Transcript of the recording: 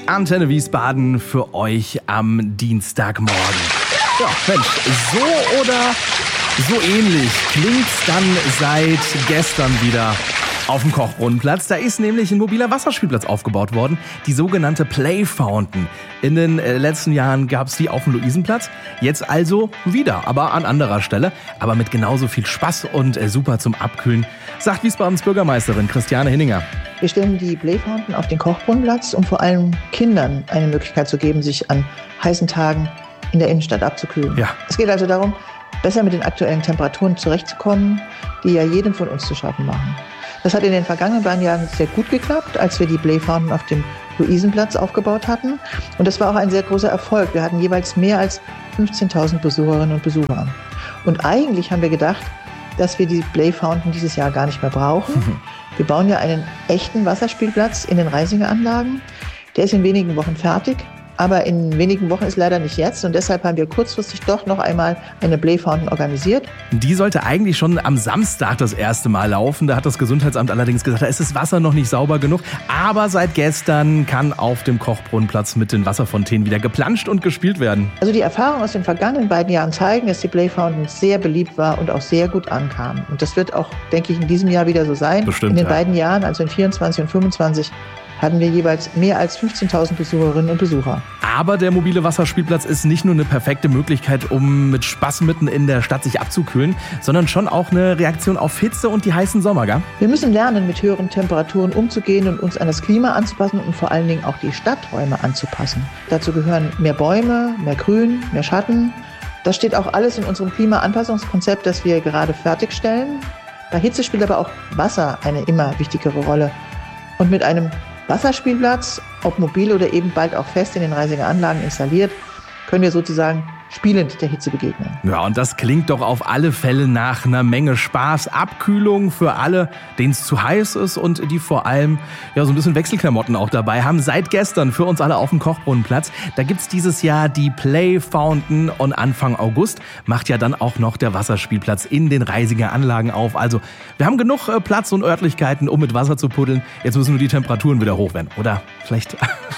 Antenne Wiesbaden für euch am Dienstagmorgen. Ja, Mensch, so oder so ähnlich klingt's dann seit gestern wieder auf dem Kochbrunnenplatz. Da ist nämlich ein mobiler Wasserspielplatz aufgebaut worden, die sogenannte Play Fountain. In den letzten Jahren gab's die auf dem Luisenplatz, jetzt also wieder, aber an anderer Stelle, aber mit genauso viel Spaß und super zum Abkühlen, sagt Wiesbadens Bürgermeisterin Christiane Hinninger. Wir stellen die Play Fountain auf den Kochbrunnenplatz, um vor allem Kindern eine Möglichkeit zu geben, sich an heißen Tagen in der Innenstadt abzukühlen. Ja. Es geht also darum, besser mit den aktuellen Temperaturen zurechtzukommen, die ja jedem von uns zu schaffen machen. Das hat in den vergangenen beiden Jahren sehr gut geklappt, als wir die Play Fountain auf dem Luisenplatz aufgebaut hatten. Und das war auch ein sehr großer Erfolg. Wir hatten jeweils mehr als 15.000 Besucherinnen und Besucher. Und eigentlich haben wir gedacht, dass wir die Play Fountain dieses Jahr gar nicht mehr brauchen. Wir bauen ja einen echten Wasserspielplatz in den Reisinger Anlagen. Der ist in wenigen Wochen fertig. Aber in wenigen Wochen ist leider nicht jetzt und deshalb haben wir kurzfristig doch noch einmal eine Play Fountain organisiert. Die sollte eigentlich schon am Samstag das erste Mal laufen. Da hat das Gesundheitsamt allerdings gesagt, da ist das Wasser noch nicht sauber genug. Aber seit gestern kann auf dem Kochbrunnenplatz mit den Wasserfontänen wieder geplanscht und gespielt werden. Also die Erfahrungen aus den vergangenen beiden Jahren zeigen, dass die Play Fountain sehr beliebt war und auch sehr gut ankam. Und das wird auch, denke ich, in diesem Jahr wieder so sein. Bestimmt, in den ja. beiden Jahren, also in 24 und 25, hatten wir jeweils mehr als 15.000 Besucherinnen und Besucher. Aber der mobile Wasserspielplatz ist nicht nur eine perfekte Möglichkeit, um mit Spaß mitten in der Stadt sich abzukühlen, sondern schon auch eine Reaktion auf Hitze und die heißen Sommer, gell? Wir müssen lernen, mit höheren Temperaturen umzugehen und uns an das Klima anzupassen und vor allen Dingen auch die Stadträume anzupassen. Dazu gehören mehr Bäume, mehr Grün, mehr Schatten. Das steht auch alles in unserem Klimaanpassungskonzept, das wir gerade fertigstellen. Bei Hitze spielt aber auch Wasser eine immer wichtigere Rolle. Und mit einem Wasserspielplatz, ob mobil oder eben bald auch fest in den Reisinger Anlagen installiert, können wir sozusagen spielend der Hitze begegnen. Ja, und das klingt doch auf alle Fälle nach einer Menge Spaß. Abkühlung für alle, denen es zu heiß ist und die vor allem ja so ein bisschen Wechselklamotten auch dabei haben. Seit gestern für uns alle auf dem Kochbrunnenplatz. Da gibt's dieses Jahr die Play Fountain und Anfang August macht ja dann auch noch der Wasserspielplatz in den Reisinger Anlagen auf. Also wir haben genug Platz und Örtlichkeiten, um mit Wasser zu puddeln. Jetzt müssen nur die Temperaturen wieder hoch werden. Oder vielleicht